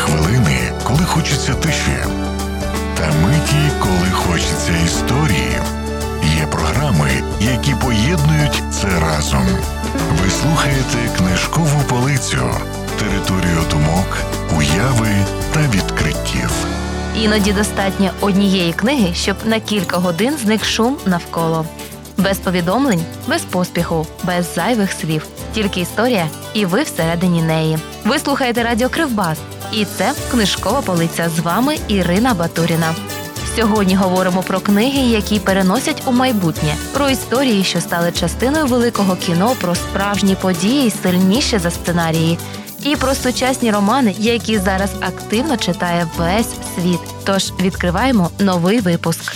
хвилини, коли хочеться тиші, та миті, коли хочеться історії. Є програми, які поєднують це разом. Ви слухаєте «Книжкову полицю» – територію думок, уяви та відкриттів. Іноді достатньо однієї книги, щоб на кілька годин зник шум навколо. Без повідомлень, без поспіху, без зайвих слів. Тільки історія, і ви всередині неї. Ви слухаєте радіо Кривбас, і це «Книжкова полиця». З вами Ірина Батуріна. Сьогодні говоримо про книги, які переносять у майбутнє, про історії, що стали частиною великого кіно, про справжні події, сильніші за сценарії, і про сучасні романи, які зараз активно читає весь світ. Тож відкриваємо новий випуск.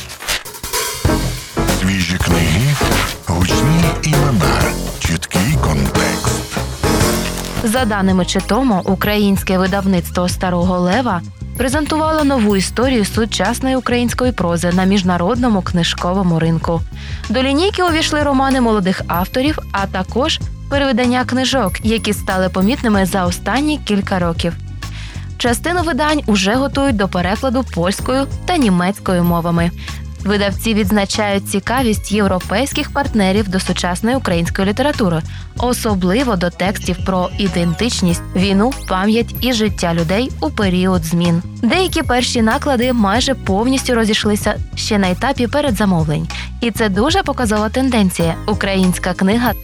Свіжі книги, гучні імена, чіткий контекст. За даними Читомо, українське видавництво «Старого Лева» презентувало нову історію сучасної української прози на міжнародному книжковому ринку. До лінійки увійшли романи молодих авторів, а також перевидання книжок, які стали помітними за останні кілька років. Частину видань уже готують до перекладу польською та німецькою мовами. Видавці відзначають цікавість європейських партнерів до сучасної української літератури, особливо до текстів про ідентичність, війну, пам'ять і життя людей у період змін. Деякі перші наклади майже повністю розійшлися ще на етапі передзамовлень. І це дуже показова тенденція. Українська книга